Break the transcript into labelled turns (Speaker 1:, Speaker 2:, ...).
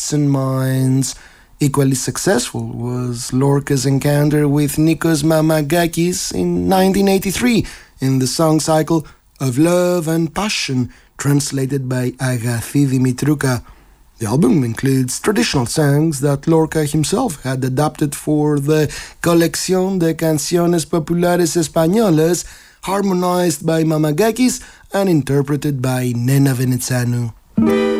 Speaker 1: hearts and minds. Equally successful was Lorca's encounter with Nikos Mamagakis in 1983 in the song cycle Of Love and Passion, translated by Agathi Dimitrouka. The album includes traditional songs that Lorca himself had adapted for the Colección de Canciones Populares Españolas, harmonized by Mamagakis and interpreted by Nena Venezanu.